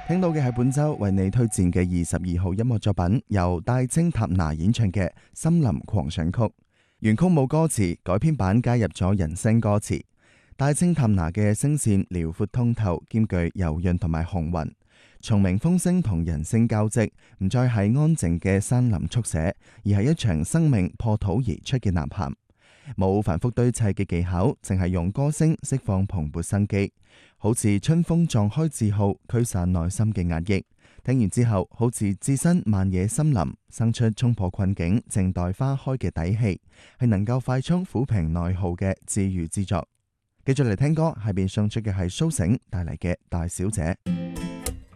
聽到嘅係本周為你推薦嘅22號音樂作品，由戴清塔娜演唱嘅《森林狂想曲》。原曲冇歌詞，改編版加入咗人聲歌詞。戴清塔娜嘅聲線遼闊通透，兼具柔潤同埋雄渾。蟲鳴風聲同人聲交織，唔再係安靜嘅山林速寫，而係一場生命破土而出嘅吶喊。冇繁複堆砌嘅技巧，淨係用歌聲釋放蓬勃生機，好似春風撞開字號，驅散內心嘅壓抑。聽完之後，好似置身漫野森林，生出衝破困境、靜待花開嘅底氣，係能夠快速撫平內耗嘅治癒之作。繼續嚟聽歌，下邊送出嘅係蘇醒帶嚟嘅大小姐。